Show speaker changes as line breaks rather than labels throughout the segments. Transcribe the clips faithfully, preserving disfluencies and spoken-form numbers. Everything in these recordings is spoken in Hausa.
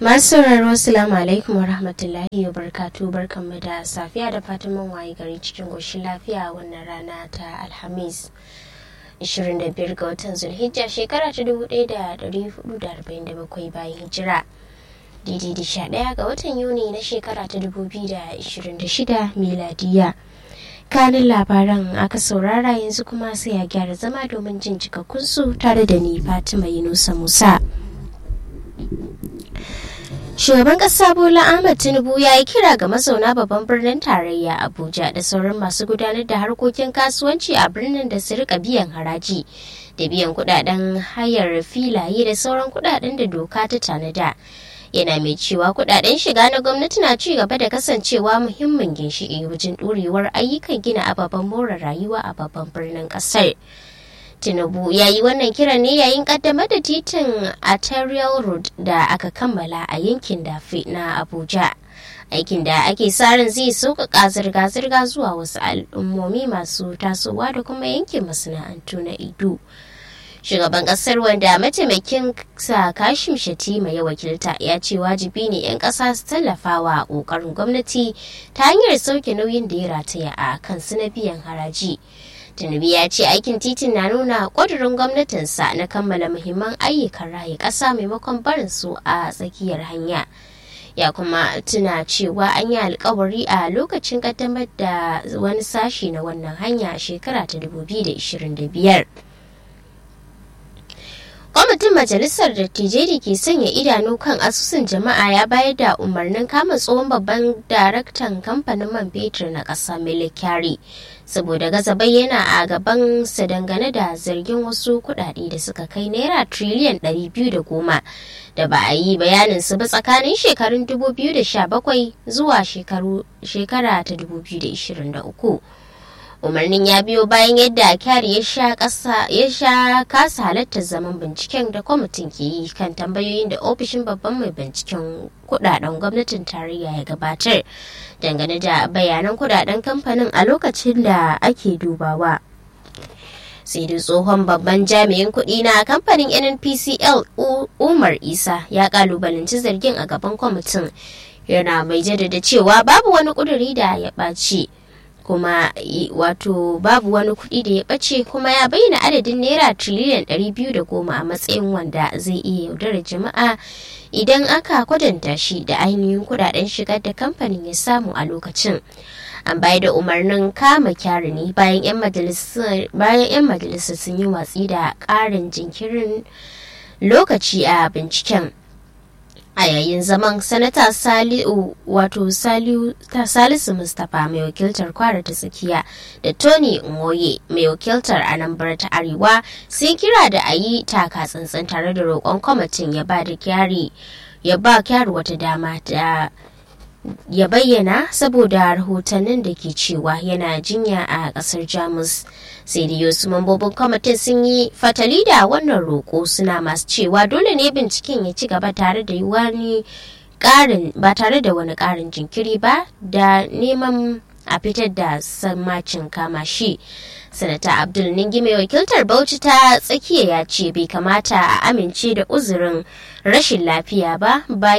Masu sauraro assalamu alaikum wa rahmatullahi wa barakatuh, barkanmu da safiya da fatan mun waye gari cikin goshin lafiya wannan rana ta Alhamis ishirin da biyar ga watan Zulhijja shekara ta dubu ɗaya da ɗari hudu da arba'in da bakwai bayan hijira, daidai da sha ɗaya ga watan Yuni na shekara ta dubu biyu da ashirin da shida miladiya. Kanin labaran aka saurara, yanzu kuma sai a gyara zama domin jin cikakkun su tare da ni Fatima Yunusa Musa. Shugaban ƙasa Bola Ahmed Tinubu ya yi kira ga mazauna babban birnin tarayya Abuja da sauran masu gudanar da harkokin kasuwanci a birnin da su rika biyan haraji da biyan kudaden hayar filaye da sauran kudaden da doka ta tanada. Yana mai cewa kudaden shiga na gwamnati na ci gaba da kasancewa muhimmin ginshiki wajen ɗorewar ayyukan gina ababen more rayuwa a babban birnin ƙasar. Tinubu ya yi wannan kiran ne yayin kaddamar da titin Arterial Road da aka kammala a yankin Dafe na Abuja. Aikin da ake sa ran zai sauƙaƙa zirga-zirga zuwa wasu al'ummomi masu tasowa da kuma yankin masana'antu na Edo. Shugaban ƙasar, wanda mataimakin sa Kashim Shettima ya wakilta, ya ce wajibi ne 'yan ƙasa su tallafawa ƙoƙarin gwamnati ta hanyar sauke nauyin da ya rataya a kansu na biyan haraji. Tinubu ya ce aikin titin na nuna ƙudurin gwamnatinsa na kammala muhimman ayyukan raye ƙasa maimakon barin su a tsakiyar hanya. Ya kuma tuna cewa an yi alkawari a lokacin ƙaddamar da wani sashi na wannan hanya a shekara ta dubu biyu da ashirin da biyar. Kwamitin Majalisar Dattijai da ke sanya idanu kan asusun jama'a ya bayar da umarnin kama tsohon babban daraktan kamfanin man fetur na ƙasa Mele Kyari saboda gaza bayyana a gaban sa dangane da zargin wasu kuɗaɗe da suka kai naira triliyan ɗari biyu da goma da ba a yi bayanin su ba tsakanin shekarun dubu biyu da sha bakwai zuwa shekara ta dubu biyu da ashirin da uku. Umarnin ya biyo bayan yadda Kyari ya sha kasa ya sha kasa halartar zaman binciken da kwamitin ke yi kan tambayoyin da ofishin babban mai binciken kudaden gwamnatin tarayya ya gabatar dangane da bayanan kudaden kamfanin a lokacin da ake dubawa. Sai da tsohon babban jami'in kuɗi na kamfanin N N P C L Umar Isa ya kalubalanci zargin a gaban kwamitin, yana mai jaddada cewa babu wani ƙuduri da ya ɓaci. kuma wato babu wani kuɗi da ya ɓace, kuma ya bayyana adadin naira triliyan ɗari biyu da goma a matsayin wanda zai iya yaudarar jama'a idan aka kwadanta shi da ainihin kuɗaɗen shigar da kamfanin ya samu a lokacin. An bayar da umarnin kama Kyari ne bayan 'yan majalisar sun yi watsi da ƙarin jinkirin lokaci a binciken. A yayin zaman, sanata Saliu wato Saliu ta Salisu Mustapha mai wakiltar Kwara ta Tsakiya da Tony Nwoye mai wakiltar Anambra ta Arewa sun kira da a yi taka tsantsan tare da roƙon kwamitin ya ba da Kyari ya ba Kyari wata dama da ya bayyana saboda rahotannin da ke cewa yana jinya a ƙasar Jamus. Sai da wasu mambobin kwamitin sun yi fatali da wannan roƙo, suna masu cewa dole ne binciken ya ci gaba tare da wani ƙarin ba tare da wani ƙarin jinkiri ba da neman a fitar da sammacin kama shi. Sanata Abdul Ningi mai wakiltar Bauchi ta Tsakiya ya ce bai kamata a amince da uzurin rashin lafiya ba ba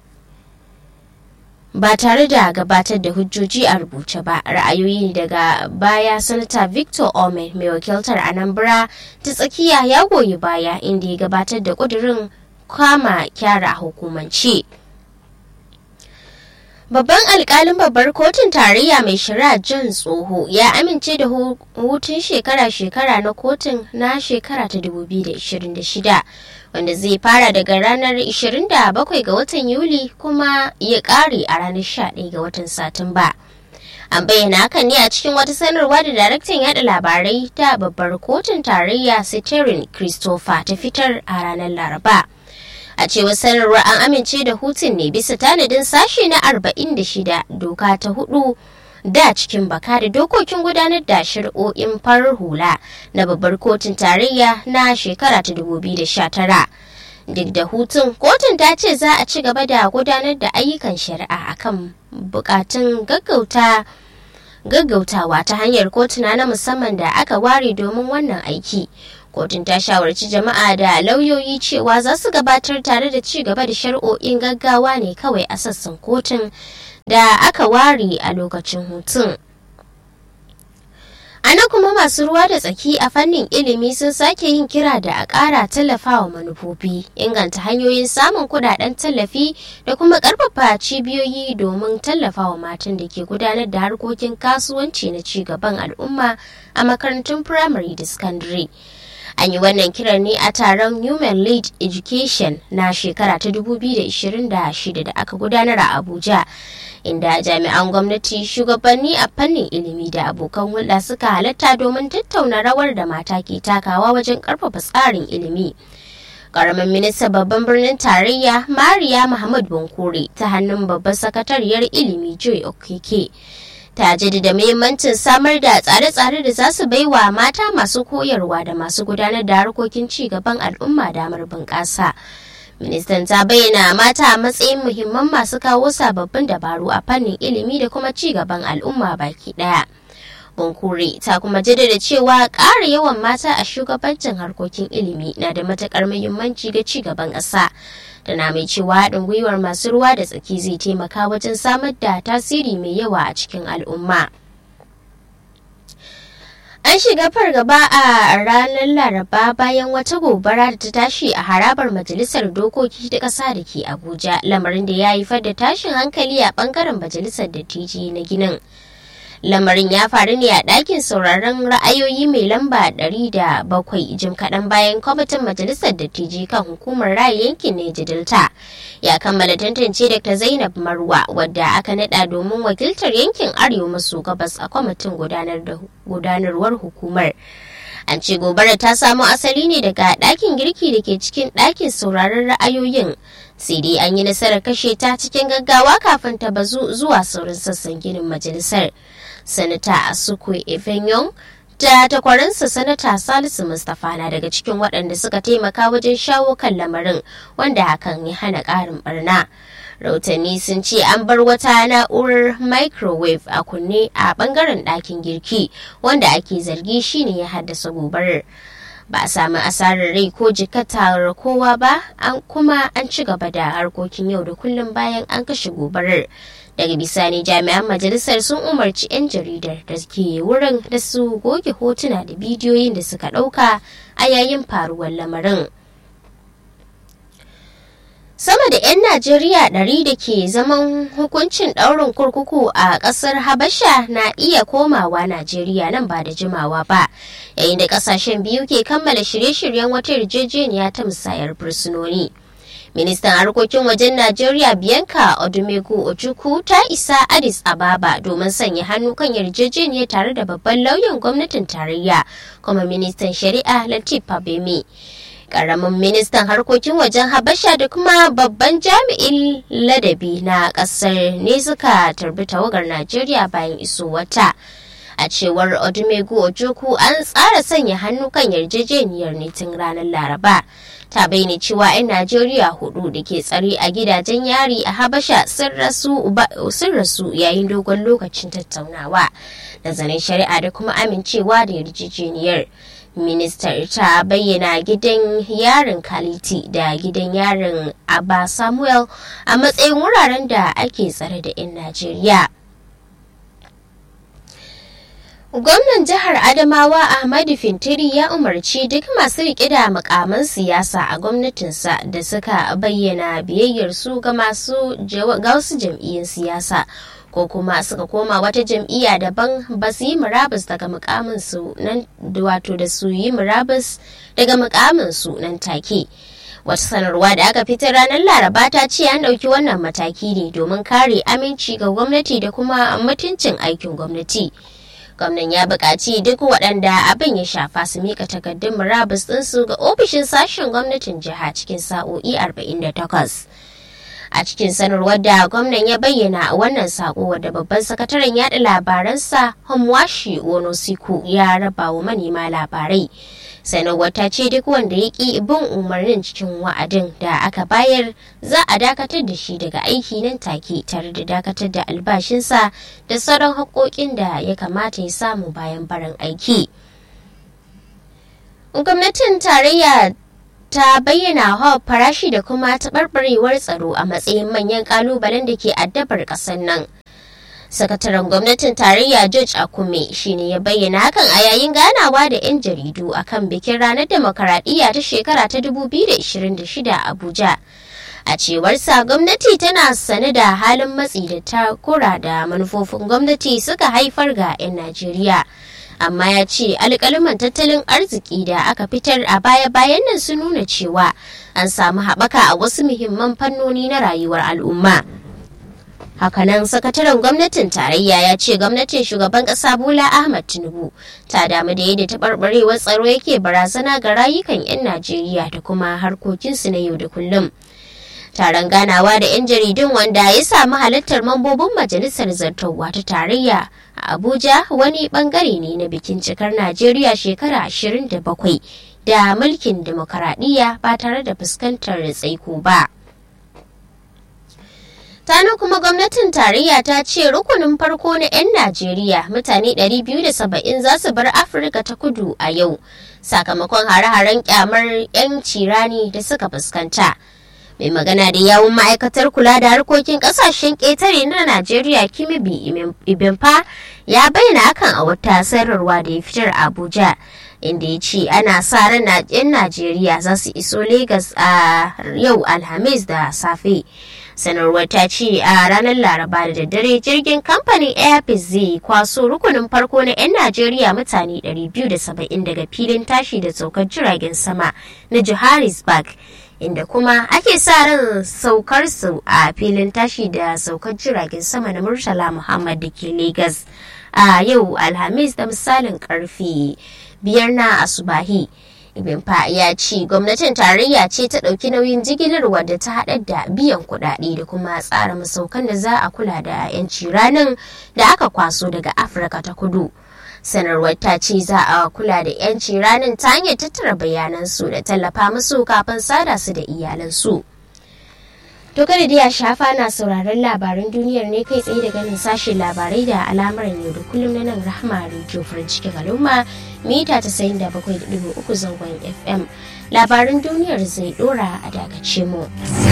ba tare da gabatar da hujjoji a rubuce ba. Ra'ayoyi daga baya, sanata Victor Omen mai wakiltar Anambra ta Tsakiya ya goyi baya, inda ya gabatar da ƙudurin kama Kyari a hukumance. Babban alkalin babbar kotun tarayya mai shari'a John Tsoho ya amince da hutun shekara-shekara na kotun na shekara ta dubu biyu da ashirin da shida, wanda zai fara daga ranar ashirin da bakwai ga watan Yuli kuma ya ƙare a ranar sha ɗaya ga watan Satumba. An bayyana hakan ne a cikin wata sanarwa da daraktan yada labarai ta babbar kotun tarayya Sitirin Christopher ta fitar a ranar Laraba. A cewar sanarwar, an amince da hutun ne bisa tanadin sashe na arba'in da shida doka ta hudu da cikin baka da dokokin gudanar da shari'o'in farar hula na babbar kotun tarayya na shekara ta dubu biyu da sha tara. Duk da hutun, kotun ta ce za a ci gaba da gudanar da ayyukan shari'a akan bukatun gaggauta gaggautawa ta hanyar kotuna na musamman da aka ware domin wannan aiki. Kotun ta shawarci jama'a da lauyoyi cewa za su gabatar tare da ci gaba da shari'o'in gaggawa ne kawai a sassan kotun da aka ware a lokacin hutun. Ana kuma masu ruwa da tsaki a fannin ilimi sun sake yin kira da a ƙara tallafawa manufofi, inganta hanyoyin samun kudaden tallafi da kuma ƙarfafa cibiyoyi domin tallafawa matan da ke gudanar da harkokin kasuwanci na ci gaban al'umma a makarantun firamare da sakandare. An yi wannan kiran ne a taron Human Lead Education na shekara ta dubu biyu da ishirin da shida da aka gudanar a Abuja, inda jami'an gwamnati, shugabanni a fannin ilimi da abokan hulɗa suka halatta domin tattauna rawar da mata ke takawa wajen ƙarfafa tsarin ilimi. Ƙaramin minista babban birnin tarayya Mariya Muhammad Bunkure ta hannun babbar sakatariyar ilimi Joy Okeke ta jaddada muhimmancin samar da tsare-tsare da za su baiwa mata masu koyarwa da masu gudanar da harkokin ci gaban al'umma damar bunƙasa. Ministan ta bayyana mata a matsayin muhimman masu kawo sababbin dabaru a fannin ilimi da kuma ci gaban al'umma baki ɗaya. Bunkure ta kuma jaddada cewa ƙara yawan mata a shugabancin harkokin ilimi na da matuƙar muhimmanci ga ci gaban ƙasa. Tana mai cewa haɗin gwiwar masu ruwa da tsaki zai taimaka wajen samar da tasiri mai yawa a cikin al'umma. An shiga fargaba a ranar Laraba bayan wata gobara da ta tashi a harabar Majalisar Dokoki ta ƙasa da ke Abuja, lamarin da ya haifar da tashin hankali a ɓangaren Majalisar Dattijai na ginin. Lamarin ya faru ne a ɗakin sauraron ra'ayoyi mai lamba ɗari da bakwai jim kaɗan bayan kwamitin Majalisar Dattijai kan hukumar raya yankin Neja Delta ya kammala tantance Dakta Zainab Marwa, wadda aka naɗa domin wakiltar yankin Arewa maso gabas a kwamitin gudanarwar hukumar. An ce gobara ta samo asali ne daga ɗakin girki da ke cikin ɗakin sauraron ra'ayoyin, sai dai an yi nasarar kashe ta cikin gaggawa kafin ta bazu zuwa sauran sassan ginin majalisar. Sanata Asukwe Efenyon da takwaransa Sanata Salisu Mustapha na daga cikin waɗanda suka taimaka wajen shawo kan lamarin, wanda hakan ya hana ƙarin barna. Rahotanni sun ce an bar wata na'urar microwave a kunne a ɓangaren ɗakin girki, wanda ake zargi shine ya haddasa gobarar. Ba a samu asarar rai ko jikatar kowa ba, an kuma an ci gaba da harkokin yau da kullum bayan an kashe gobarar. Daga bisani jami'an majalisar sun umarci 'yan jaridar da ke wurin da su goge hotuna da bidiyoyin da suka ɗauka a yayin faruwar lamarin. Sama da 'yan Najeriya ɗari da ke zaman hukuncin ɗaurin kurkuku a ƙasar Habasha na iya komawa Najeriya nan ba da jimawa ba, yayin da ƙasashen biyu ke kammala shirye-shiryen wata yarjejeniya ta musayar fursunoni. Ministan harkokin wajen Najeriya Bianca Odumegu Ojukwu ta isa Addis Ababa domin sanya hannu kan yarjejeniya tare da babban lauyan gwamnatin tarayya kuma ministan shari'a Lateef Fagbemi. Karamin ministan harkokin wajen Habasha da kuma babban jami'in ladabi na kasar ne suka tarbi tawagar Najeriya bayan isowarta. A cewar Odumegu Ojukwu, an tsara sanya hannu kan yarjejeniyar ne tun ranar Laraba. Ta bayyana cewa 'yan Najeriya hudu da ke tsare a gidajen yari a Habasha sun rasu yayin dogon lokacin tattaunawa da zanen shari'a da kuma amincewa da yarjejeniyar. Ministar ta bayyana gidan yarin Kaliti da gidan yarin Abba Samuel a matsayin wuraren da ake tsare da 'yan Najeriya. Gwamnan jihar Adamawa Ahmadu Fintiri ya umarci duk masu riƙe da mukaman siyasa a gwamnatinsa da suka bayyana biyayyarsu ga masu ga wasu jam'iyyun siyasa ko kuma suka koma wata jam'iyya daban ba su yi murabus daga mukamin su nan wato da su yi murabus daga mukamin su nan take. Wata sanarwa da aka fitar ranar Laraba ta ce an ɗauki wannan mataki ne domin kare aminci ga gwamnati da kuma mutuncin aikin gwamnati. Gwamnan ya buƙaci duk waɗanda abin ya shafa su mika takardun murabus ɗinsu ga ofishin sashen gwamnatin jiha cikin sa'o'i arba'in da takwas. A cikin sanarwar da gwamnan ya bayyana a wannan sako wadda babban sakataren yaɗa labaransa Homwashi Onosiku ya raba wa manema labarai. Sanarwar ta ce duk wanda ya ƙi bin umarnin cikin wa'adin da aka bayar za a dakatar da shi daga aiki nan take tare da dakatar da albashinsa da sauran haƙoƙin da ya kamata ya samu bayan barin aiki. Gwamnatin tarayya ta bayyana hawa farashi da kuma taɓarɓarewar tsaro a matsayin manyan ƙalubalen da ke addabar ƙasar nan. Sakataren gwamnatin tarayya George Akume shine ya bayyana hakan a yayin ganawa da 'yan jaridu akan bikin ranar demokaradiyya ta shekara ta dubu biyu da ishirin da shida a Abuja. A cewarsa gwamnati tana sane da halin matsi da takura da manufofin gwamnati suka haifar ga 'yan Najeriya. Amma ya ce alƙaluman tattalin arziki da aka fitar a baya-bayan nan sun nuna cewa an samu haɓaka a wasu muhimman fannoni na rayuwar al'umma. Hakanan sakataren gwamnatin tarayya ya ce gwamnatin shugaban ƙasa Bola Ahmed Tinubu ta damu da yadda taɓarɓarewar tsaro yake barazana ga rayukan 'yan Najeriya da kuma harkokinsu na yau da kullum. Taron ganawa da 'yan jaridun wanda ya samu halartar mambobin majalisar zartarwa ta tarayya a Abuja wani bangare ne na bikin cikar Najeriya shekara ashirin da bakwai da mulkin demokaradiyya ba tare da fuskantar tsaiko ba. Tano kuma gwamnatin tarayya ta ce rukunin farko na 'yan Najeriya mutane ɗari biyu da saba'in za su bar Afirka ta kudu a yau sakamakon hare-haren kyamar 'yan cirani da suka fuskanta. Mai magana da yawun ma'aikatar kula da harkokin kasashen ƙetare na Najeriya Kimibi Ibimfa ya bayyana hakan a wata sanarwa da ya fitar a Abuja, inda ya ce ana sa ran 'yan Najeriya za su iso Legas a yau Alhamis da safe. Sanarwar ta ce a ranar Laraba da daddare jirgin kamfanin Airpeace zai kwaso rukunin farko na 'yan Najeriya mutane ɗari biyu da saba'in daga filin tashi da saukar jiragen sama na Johannesburg, inda kuma ake sa ran saukar su a filin tashi da saukar jiragen sama na Murtala Muhammad da ke Lagos a yau Alhamis da misalin karfe biyar na asubahi. Ibimfa ya ce gwamnatin tarayya ce ta ɗauki nauyin jigilar wadda ta haɗar da biyan kuɗaɗe da kuma tsara masaukan da za a kula da 'yanci ranar da aka kwaso daga Afirka ta kudu. Sanarwar ta ce za a kula da 'yanci ranar ta hanyar tattara bayanansu da tallafa musu kafin sada su da iyalansu. To kada da ya shafa na sauraron labaran duniyar ne kai tsaye daga nan sashen labarai da al'amuran yau da kullum na nan Rahama Radio farin cikin al'umma mita tasa'in da bakwai da ɗigo uku zangon F M. Labaran duniyar zai dora a dakace mu.